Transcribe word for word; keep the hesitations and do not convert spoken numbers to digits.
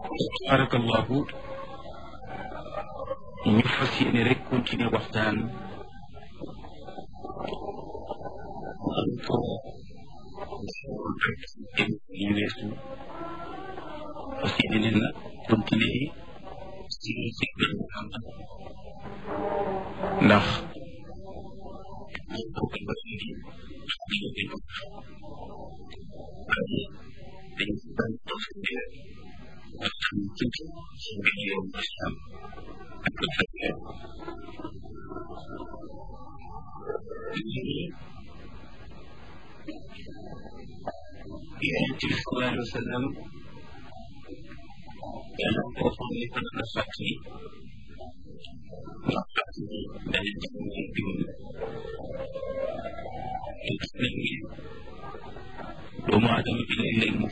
barakallahu ñu fas yéene rek continuer waxtaan ko yi weesu fas yéene na continuer si Seydina Muhammad ndax dañ daan waxtaan tuuti ci mbir yoon islam ak ko fekkee Yonent bi sallallahu alayhi wa sallam yàlla koo xam ne ko dana fàttali ndax fàttali dana jëmee diwén gis nañ ne doomu aadama bi léeg-léeg mu